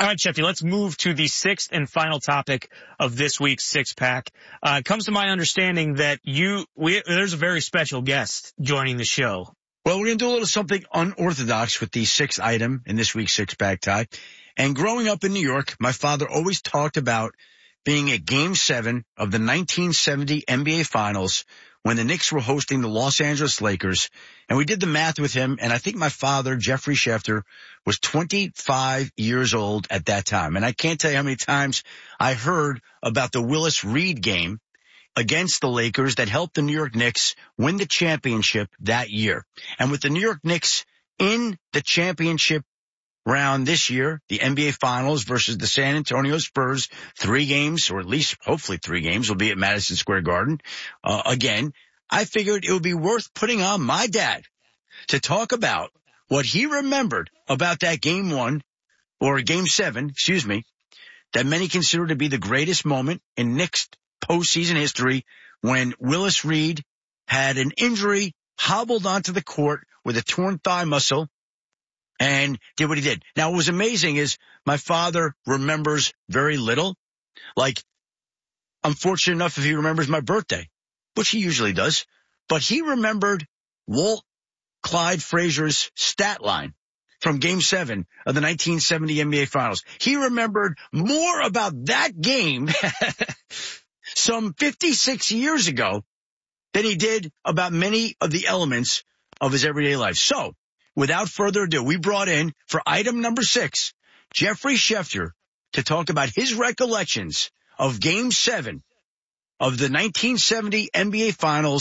All right, Sheffy, let's move to the sixth and final topic of this week's Six Pack. It comes to my understanding that there's a very special guest joining the show. Well, we're going to do a little something unorthodox with the sixth item in this week's Six Pack, Ty. And growing up in New York, my father always talked about being at Game 7 of the 1970 NBA Finals when the Knicks were hosting the Los Angeles Lakers. And we did the math with him, and I think my father, Jeffrey Schefter, was 25 years old at that time. And I can't tell you how many times I heard about the Willis Reed game against the Lakers that helped the New York Knicks win the championship that year. And with the New York Knicks in the championship round this year, the NBA Finals versus the San Antonio Spurs, 3 games, or at least hopefully 3 games, will be at Madison Square Garden. Again, I figured it would be worth putting on my dad to talk about what he remembered about that Game 7, that many consider to be the greatest moment in Knicks postseason history, when Willis Reed had an injury, hobbled onto the court with a torn thigh muscle, and did what he did. Now, what was amazing is my father remembers very little. Like, I'm fortunate enough if he remembers my birthday, which he usually does, but he remembered Walt Clyde Frazier's stat line from Game 7 of the 1970 NBA Finals. He remembered more about that game some 56 years ago than he did about many of the elements of his everyday life. So, without further ado, we brought in, for item number 6, Jeffrey Schefter to talk about his recollections of Game 7 of the 1970 NBA Finals